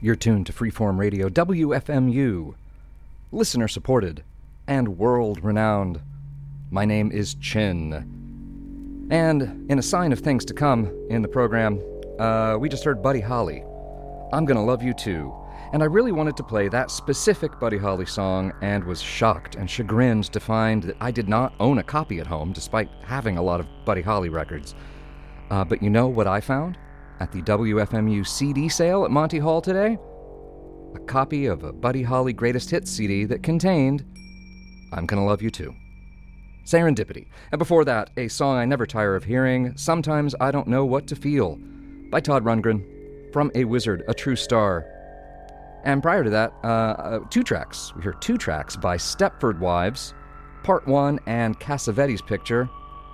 You're tuned to Freeform Radio, WFMU, listener-supported and world-renowned. My name is Chin. And in a sign of things to come in the program, we just heard Buddy Holly, I'm Gonna Love You Too. And I really wanted to play that specific Buddy Holly song and was shocked and chagrined to find that I did not own a copy at home, despite having a lot of Buddy Holly records. But you know what I found at the WFMU CD sale at Monty Hall today? A copy of a Buddy Holly Greatest Hits CD that contained I'm Gonna Love You Too. Serendipity. And before that, a song I never tire of hearing, Sometimes I Don't Know What to Feel, by Todd Rundgren, From a Wizard, a True Star. And prior to that, two tracks. We heard two tracks by Stepford Wives, Part 1 and Cassavetes Picture.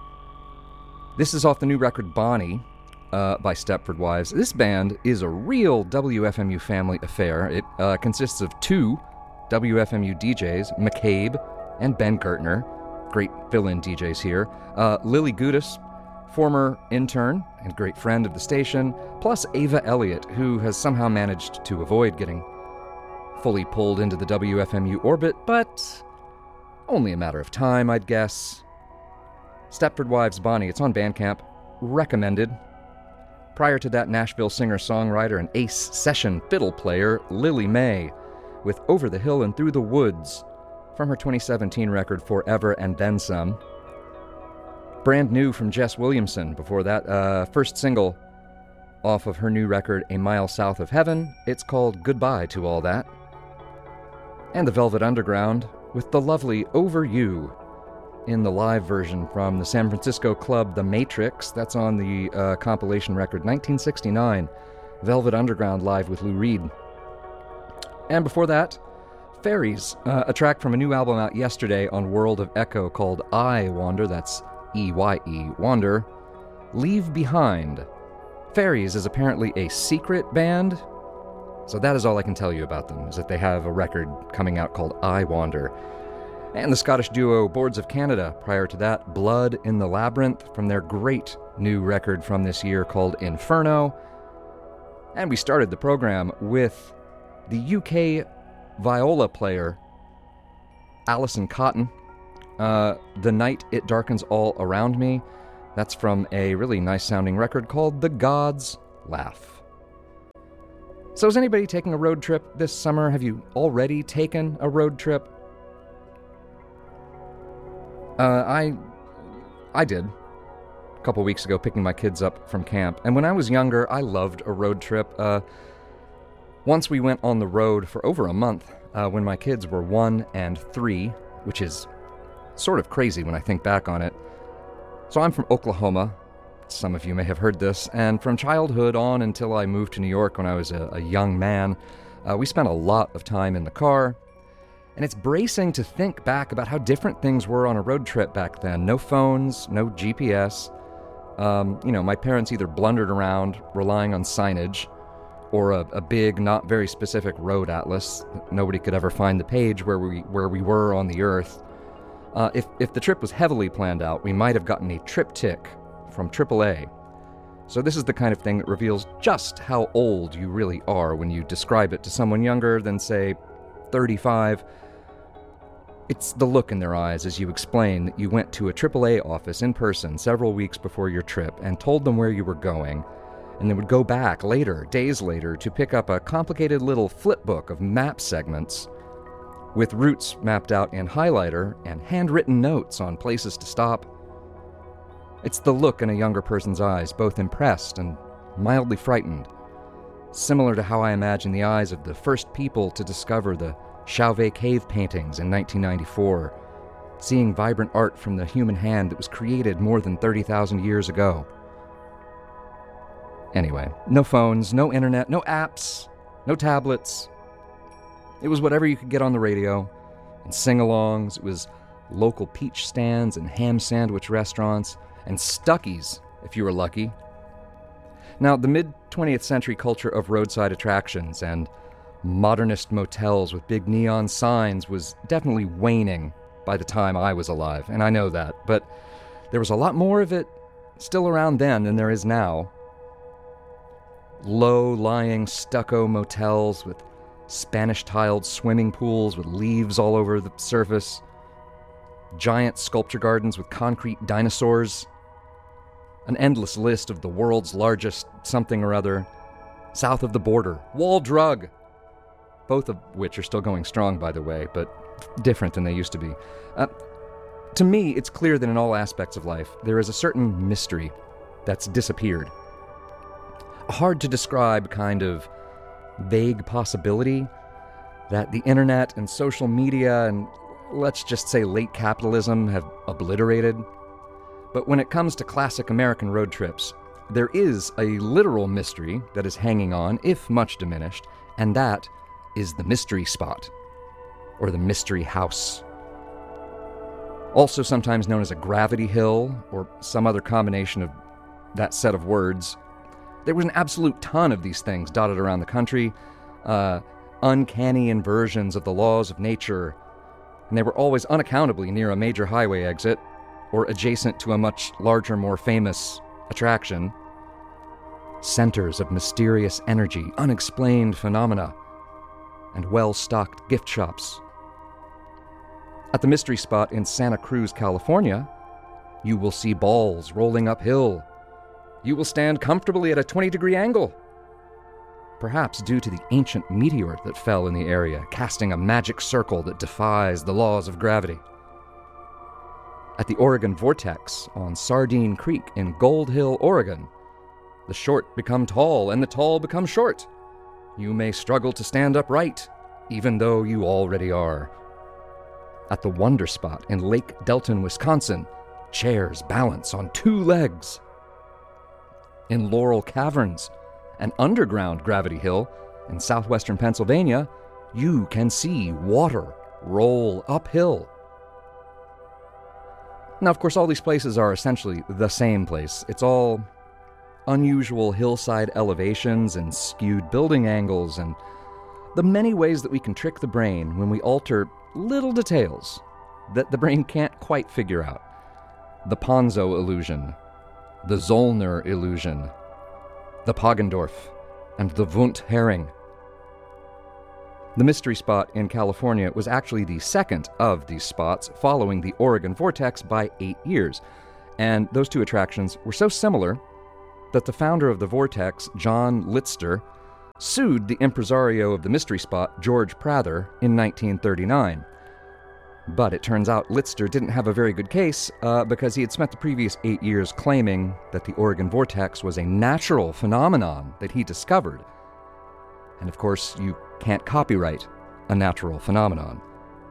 This is off the new record Bonnie, by Stepford Wives. This band is a real WFMU family affair. It consists of two WFMU DJs, McCabe and Ben Gertner, great fill-in DJs here, Lily Gudis, former intern and great friend of the station, plus Ava Elliott, who has somehow managed to avoid getting fully pulled into the WFMU orbit, but only a matter of time, I'd guess. Stepford Wives Bonnie, it's on Bandcamp, recommended. Prior to that, Nashville singer-songwriter and ace session fiddle player Lily May with Over the Hill and Through the Woods from her 2017 record Forever and Then Some. Brand new from Jess Williamson before that, first single off of her new record A Mile South of Heaven. It's called Goodbye to All That. And the Velvet Underground with the lovely Over You in the live version from the San Francisco club The Matrix. That's on the compilation record 1969, Velvet Underground live with Lou Reed. And before that, Fairies, a track from a new album out yesterday on World of Echo called I Wander, that's E-Y-E, Wander, Leave Behind. Fairies is apparently a secret band, so that is all I can tell you about them, is that they have a record coming out called I Wander. And the Scottish duo Boards of Canada, prior to that, Blood in the Labyrinth, from their great new record from this year called Inferno. And we started the program with the UK viola player Alison Cotton, The Night It Darkens All Around Me. That's from a really nice-sounding record called The Gods Laugh. So is anybody taking a road trip this summer? Have you already taken a road trip? I did a couple weeks ago, picking my kids up from camp. And when I was younger, I loved a road trip. Once we went on the road for over a month when my kids were 1 and 3, which is sort of crazy when I think back on it. So I'm from Oklahoma. Some of you may have heard this. And from childhood on until I moved to New York when I was a young man, we spent a lot of time in the car. And it's bracing to think back about how different things were on a road trip back then. No phones, no GPS. My parents either blundered around relying on signage or a big, not very specific road atlas. Nobody could ever find the page where we were on the earth. If the trip was heavily planned out, we might have gotten a triptych from AAA. So this is the kind of thing that reveals just how old you really are when you describe it to someone younger than, say, 35. It's the look in their eyes as you explain that you went to a AAA office in person several weeks before your trip and told them where you were going, and then would go back later, days later, to pick up a complicated little flip book of map segments with routes mapped out in highlighter and handwritten notes on places to stop. It's the look in a younger person's eyes, both impressed and mildly frightened, similar to how I imagine the eyes of the first people to discover the Chauvet cave paintings in 1994, seeing vibrant art from the human hand that was created more than 30,000 years ago. Anyway, no phones, no internet, no apps, no tablets. It was whatever you could get on the radio, and sing-alongs. It was local peach stands and ham sandwich restaurants, and Stuckey's, if you were lucky. Now, the mid-20th century culture of roadside attractions and modernist motels with big neon signs was definitely waning by the time I was alive, and I know that, but there was a lot more of it still around then than there is now. low-lying stucco motels with Spanish-tiled swimming pools with leaves all over the surface, giant sculpture gardens with concrete dinosaurs, an endless list of the world's largest something or other, south of the border, Wall Drug, both of which are still going strong, by the way, but different than they used to be. To me, it's clear that in all aspects of life, there is a certain mystery that's disappeared. A hard-to-describe kind of vague possibility that the internet and social media and, let's just say, late capitalism have obliterated. But when it comes to classic American road trips, there is a literal mystery that is hanging on, if much diminished, and that is the mystery spot, or the mystery house. Also sometimes known as a gravity hill, or some other combination of that set of words. There was an absolute ton of these things dotted around the country, uncanny inversions of the laws of nature, and they were always unaccountably near a major highway exit, or adjacent to a much larger, more famous attraction. Centers of mysterious energy, unexplained phenomena, and well-stocked gift shops. At the mystery spot in Santa Cruz, California, you will see balls rolling uphill. You will stand comfortably at a 20-degree angle, perhaps due to the ancient meteor that fell in the area, casting a magic circle that defies the laws of gravity. At the Oregon Vortex on Sardine Creek in Gold Hill, Oregon, the short become tall and the tall become short. You may struggle to stand upright, even though you already are. At the Wonder Spot in Lake Delton, Wisconsin, chairs balance on 2 legs. In Laurel Caverns, an underground gravity hill in southwestern Pennsylvania, you can see water roll uphill. Now, of course, all these places are essentially the same place. It's all unusual hillside elevations and skewed building angles and the many ways that we can trick the brain when we alter little details that the brain can't quite figure out. The Ponzo illusion, the Zollner illusion, the Poggendorf, and the Wundt Herring. The mystery spot in California was actually the second of these spots following the Oregon Vortex by 8 years, and those 2 attractions were so similar that the founder of the Vortex, John Litster, sued the impresario of the mystery spot, George Prather, in 1939. But it turns out Litster didn't have a very good case because he had spent the previous 8 years claiming that the Oregon Vortex was a natural phenomenon that he discovered. And of course, you can't copyright a natural phenomenon.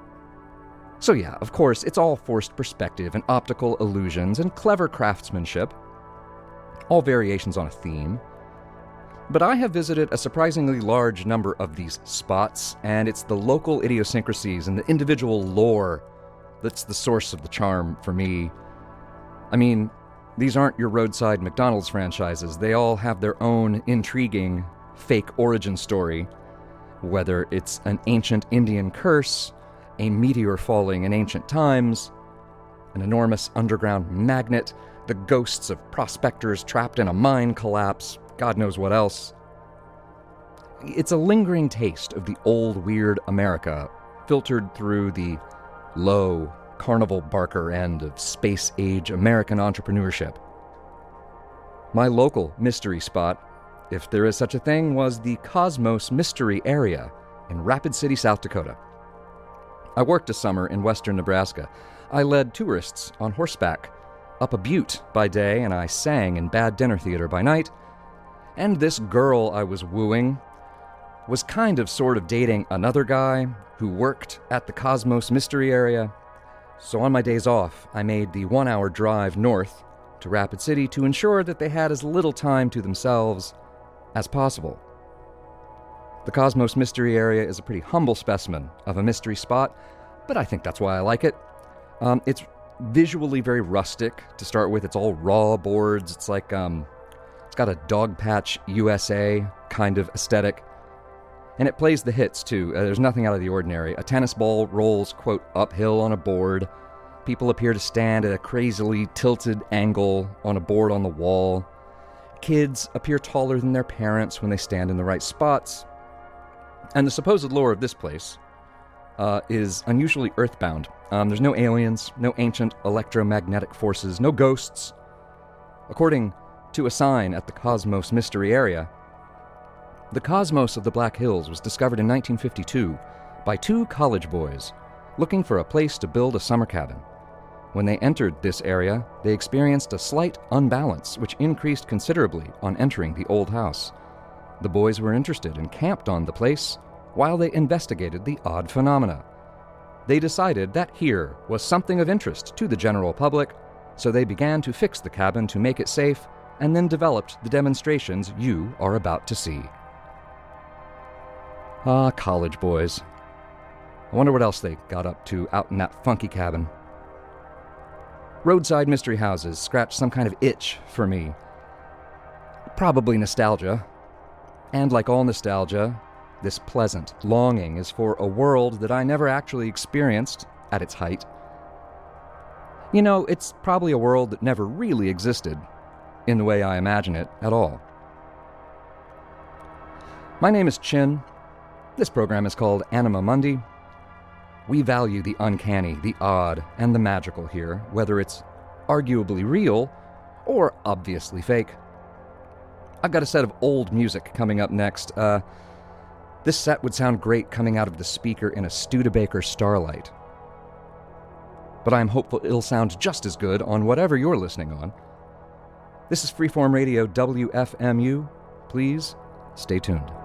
So yeah, of course, it's all forced perspective and optical illusions and clever craftsmanship, all variations on a theme. But I have visited a surprisingly large number of these spots, and it's the local idiosyncrasies and the individual lore that's the source of the charm for me. I mean, these aren't your roadside McDonald's franchises. They all have their own intriguing, fake origin story, whether it's an ancient Indian curse, a meteor falling in ancient times, an enormous underground magnet, the ghosts of prospectors trapped in a mine collapse, God knows what else. It's a lingering taste of the old weird America, filtered through the low, carnival barker end of space-age American entrepreneurship. My local mystery spot, if there is such a thing, was the Cosmos Mystery Area in Rapid City, South Dakota. I worked a summer in western Nebraska. I led tourists on horseback up a butte by day, and I sang in bad dinner theater by night. And this girl I was wooing was kind of sort of dating another guy who worked at the Cosmos Mystery Area. So on my days off, I made the 1-hour drive north to Rapid City to ensure that they had as little time to themselves as possible. The Cosmos Mystery Area is a pretty humble specimen of a mystery spot, but I think that's why I like it. It's visually very rustic to start with. It's all raw boards. It's like, it's got a Dogpatch USA kind of aesthetic. And it plays the hits, too. There's nothing out of the ordinary. A tennis ball rolls, quote, uphill on a board. People appear to stand at a crazily tilted angle on a board on the wall. Kids appear taller than their parents when they stand in the right spots. And the supposed lore of this place is unusually earthbound. There's no aliens, no ancient electromagnetic forces, no ghosts. According to a sign at the Cosmos Mystery Area, the cosmos of the Black Hills was discovered in 1952 by two college boys looking for a place to build a summer cabin. When they entered this area, they experienced a slight unbalance, which increased considerably on entering the old house. The boys were interested and camped on the place while they investigated the odd phenomena. They decided that here was something of interest to the general public, so they began to fix the cabin to make it safe and then developed the demonstrations you are about to see. Ah, college boys. I wonder what else they got up to out in that funky cabin. Roadside mystery houses scratch some kind of itch for me. Probably nostalgia. And like all nostalgia, this pleasant longing is for a world that I never actually experienced at its height. You know, it's probably a world that never really existed in the way I imagine it at all. My name is Chin. This program is called Anima Mundi. We value the uncanny, the odd, and the magical here, whether it's arguably real or obviously fake. I've got a set of old music coming up next. This set would sound great coming out of the speaker in a Studebaker Starlight. But I'm hopeful it'll sound just as good on whatever you're listening on. This is Freeform Radio WFMU. Please stay tuned.